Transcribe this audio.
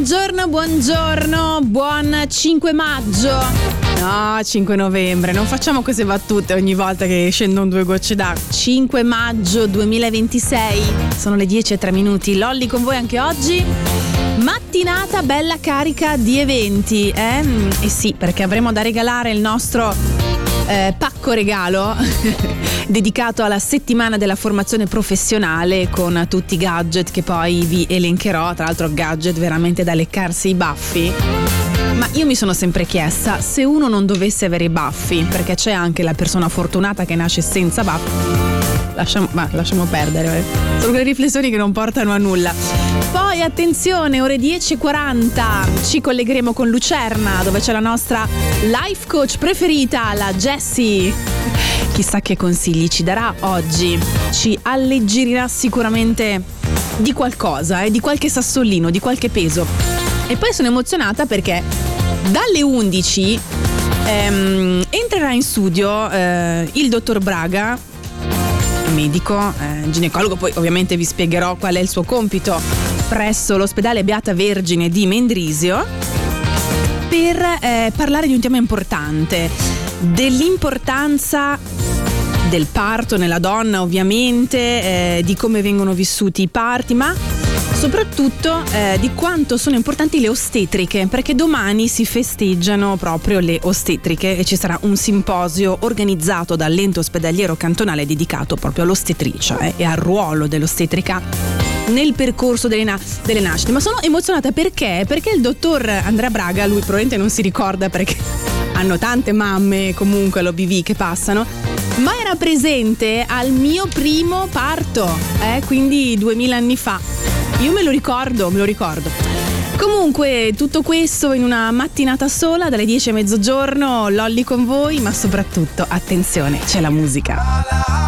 buongiorno, buon 5 maggio. No, 5 novembre, non facciamo queste battute ogni volta che scendono 2 gocce d'acqua. 5 maggio 2026, sono le 10:03. Lolli con voi anche oggi. Mattinata bella carica di eventi, Eh sì, perché avremo da regalare il nostro pacco regalo dedicato alla settimana della formazione professionale, con tutti i gadget che poi vi elencherò. Tra l'altro gadget veramente da leccarsi i baffi. Ma io mi sono sempre chiesta, se uno non dovesse avere i baffi, perché c'è anche la persona fortunata che nasce senza baffi, lasciamo perdere, sono quelle riflessioni che non portano a nulla. Poi attenzione, ore 10:40 ci collegheremo con Lucerna, dove c'è la nostra life coach preferita, la Jessie. Chissà che consigli ci darà oggi, ci alleggerirà sicuramente di qualcosa, di qualche sassolino, di qualche peso. E poi sono emozionata perché dalle 11 entrerà in studio il dottor Braga, medico, ginecologo. Poi ovviamente vi spiegherò qual è il suo compito presso l'ospedale Beata Vergine di Mendrisio, per parlare di un tema importante, dell'importanza del parto nella donna, ovviamente, di come vengono vissuti i parti, ma soprattutto di quanto sono importanti le ostetriche, perché domani si festeggiano proprio le ostetriche e ci sarà un simposio organizzato dall'ente ospedaliero cantonale dedicato proprio all'ostetricia e al ruolo dell'ostetrica nel percorso delle nascite. Ma sono emozionata perché il dottor Andrea Braga, lui probabilmente non si ricorda perché hanno tante mamme comunque all'OBV che passano, ma era presente al mio primo parto, quindi 2000 anni fa. Io me lo ricordo. Comunque tutto questo in una mattinata sola, dalle 10 a mezzogiorno. Lolli con voi, ma soprattutto attenzione, c'è la musica.